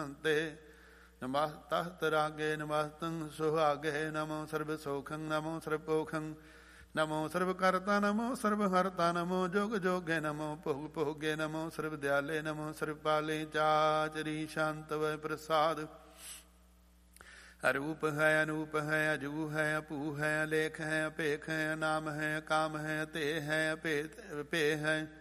ਤੇ ਨਮः ਤਖਤ ਰਾਗੇ ਨਮਸਤੰ ਸੁਹਾਗੇ ਨਮੋ ਸਰਬ ਸੋਖੰ ਨਮੋ ਸਰਬ ਪੋਖੰ ਨਮੋ ਸਰਬ ਕਰਤਾ ਨਮੋ ਸਰਬ ਹਰਤਾ ਨਮੋ ਜੋਗ ਜੋਗੇ ਨਮੋ ਭੋਗ ਭੋਗੇ ਨਮੋ ਸਰਬ ਦਿਆਲੇ ਨਮੋ ਸਰਬ ਪਾਲੇ ਚਾਚਰੀ ਸ਼ਾਂਤ ਵੈ ਪ੍ਰਸਾਦ ਅਰੂਪ ਹੈ ਅਨੂਪ ਹੈ ਅਜੂ ਹੈ ਅਭੂ ਹੈ ਅਲੇਖ ਹੈ ਅਭੇਖ ਹੈ ਅਨਾਮ ਹੈ ਅਕਾਮ ਹੈ ਅਤੇ ਹੈ ਅਭੇਦ ਹੈ